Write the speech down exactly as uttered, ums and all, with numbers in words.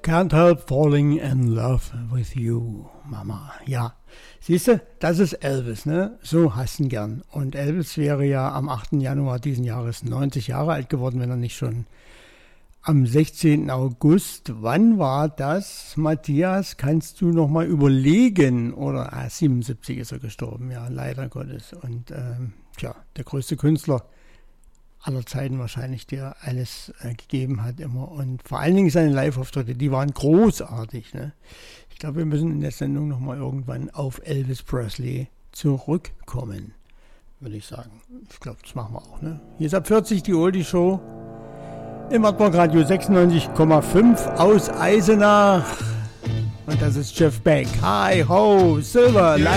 Can't help falling in love with you, Mama. Ja, siehst du, das ist Elvis, ne? So hast du ihn gern. Und Elvis wäre ja am achten Januar diesen Jahres neunzig Jahre alt geworden, wenn er nicht schon am sechzehnten August. Wann war das, Matthias? Kannst du noch mal überlegen? Oder ah, siebenundsiebzig ist er gestorben, ja, leider Gottes. Und ähm, tja, der größte Künstler aller Zeiten wahrscheinlich, der alles äh, gegeben hat immer. Und vor allen Dingen seine Live-Auftritte, die waren großartig. Ne? Ich glaube, wir müssen in der Sendung nochmal irgendwann auf Elvis Presley zurückkommen, würde ich sagen. Ich glaube, das machen wir auch. Ne? Hier ist ab vierzig die Oldie Show im Wartburg Radio sechsundneunzig Komma fünf aus Eisenach. Und das ist Jeff Beck. Hi ho, Silver, live.